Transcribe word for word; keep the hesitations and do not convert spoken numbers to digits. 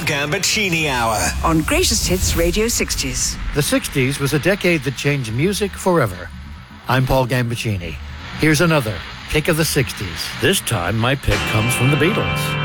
Gambaccini Hour. On Greatest Hits Radio sixties. The sixties was a decade that changed music forever. I'm Paul Gambaccini. Here's another pick of the sixties. This time, my pick comes from the Beatles.